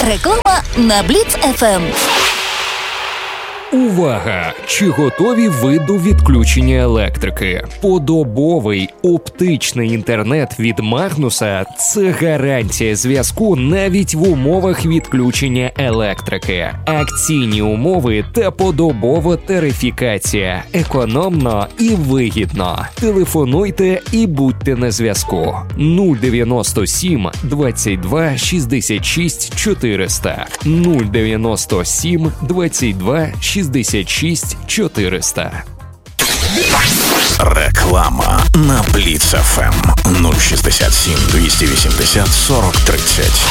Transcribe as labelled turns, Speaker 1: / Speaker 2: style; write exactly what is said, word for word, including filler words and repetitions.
Speaker 1: Реклама на Бліц еф ем.
Speaker 2: Увага! Чи готові ви до відключення електрики? Подобовий оптичний інтернет від Магнуса – це гарантія зв'язку навіть в умовах відключення електрики. Акційні умови та подобова тарифікація. Економно і вигідно. Телефонуйте і будьте на зв'язку. нуль дев'яносто сім двадцять два шістдесят шість чотириста. нуль дев'яносто сім двадцять два шістдесят шість чотириста.
Speaker 3: Реклама на Бліц еф ем нуль шістдесят сім двісті вісімдесят сорок тридцять.